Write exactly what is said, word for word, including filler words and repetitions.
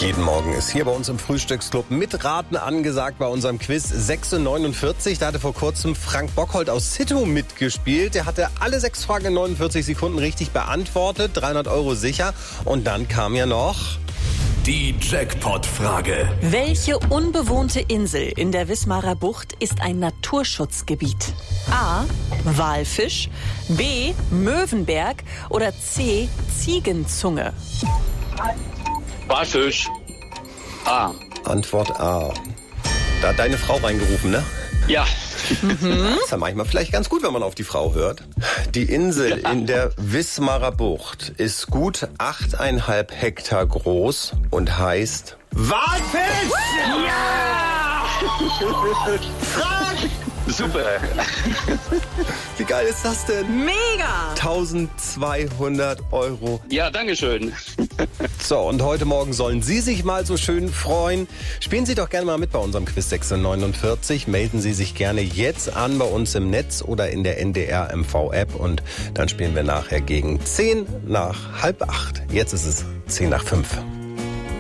Jeden Morgen ist hier bei uns im Frühstücksclub mit Raten angesagt bei unserem Quiz sechs Uhr neunundvierzig. Da hatte vor kurzem Frank Bockhold aus Zittow mitgespielt. Der hatte alle sechs Fragen in neunundvierzig Sekunden richtig beantwortet. dreihundert Euro sicher. Und dann kam ja noch die Jackpot-Frage. Welche unbewohnte Insel in der Wismarer Bucht ist ein Naturschutzgebiet? A. Walfisch, B. Möwenberg oder C. Ziegenzunge? Walfisch. A. Antwort A. Da hat deine Frau reingerufen, ne? Ja. Mhm. Das ist ja manchmal vielleicht ganz gut, wenn man auf die Frau hört. Die Insel ja. in der Wismarer Bucht ist gut achteinhalb Hektar groß und heißt Walfisch! Ja! Frank! Super. Wie geil ist das denn? Mega! eintausendzweihundert Euro. Ja, danke schön. So, und heute Morgen sollen Sie sich mal so schön freuen. Spielen Sie doch gerne mal mit bei unserem Quiz sechs Uhr neunundvierzig. Melden Sie sich gerne jetzt an bei uns im Netz oder in der N D R M V-App. Und dann spielen wir nachher gegen zehn nach halb acht. Jetzt ist es zehn nach fünf.